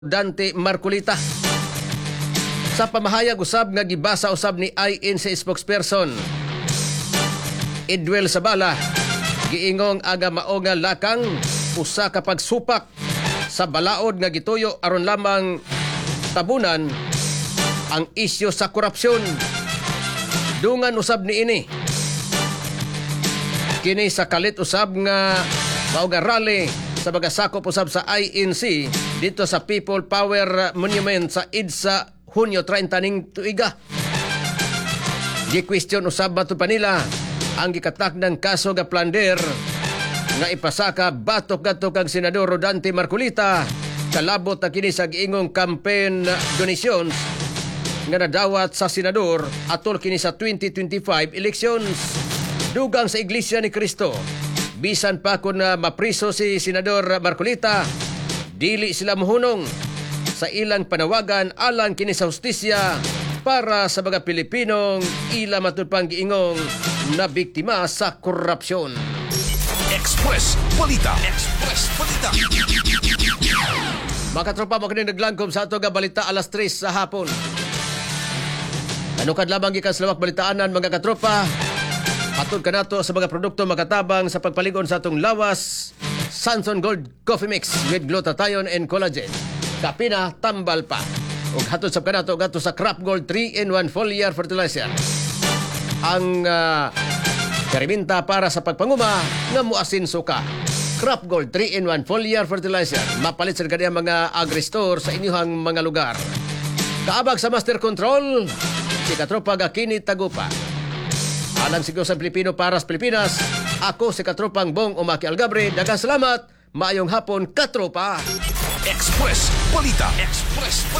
Dante Marcolita. Sa pamahayag usab nga gibasa usab ni INC spokesperson Edwel Sabala, giingong aga mao nga lakang usa ka pagsupak sa balaod nga gituyo aron lamang tabunan ang isyu sa korupsyon. Dungan usab niini kini sa kalit usab nga mao nga rally sa bagasakop usab sa INC dito sa People Power Monument sa EDSA Hunyo 30 ning tuiga. Gi-question usab bato pa nila ang gikatakdang kaso nga plunder nga ipasaka batok gadto kang Senador Dante Marcolita kalabot na kini sa giingong campaign donations nga nadawat sa senador atol kini sa 2025 elections. Dugang sa Iglesia ni Cristo, bisan pa kung mapriso si Senador Marcolita, dili sila mohunong sa ilang panawagan alang kini sa hustisya para sa mga Pilipinong ila matupang giingong na biktima sa korupsyon. Express Balita. Express Balita. Mga katropa, mo kini naglangkom sa ato nga balita alas 3 sa hapon. Ano kad lamang gikan sa lawak balitaanan mga katropa? Atod ka nato sa mga produkto makatabang sa pagpaligon sa atong lawas. Sanson Gold Coffee Mix with glutathione and collagen. Kapina, tambal pa. Ug hatod sa kanato gato sa Crop Gold 3-in-1 foliar fertilizer. Ang kariminta para sa pagpanguma nga muasin suka. Crop Gold 3-in-1 foliar fertilizer. Mapalit sa kaniya mga agri-store sa inyong mga lugar. Kaabag sa Master Control, si Katropa Gakini Tagupa. Alang siguro sa Pilipino para sa Pilipinas, ako si Katropang Bong Umaki Algabre. Daghang salamat, maayong hapon Katropa. Express Balita. Express Balita.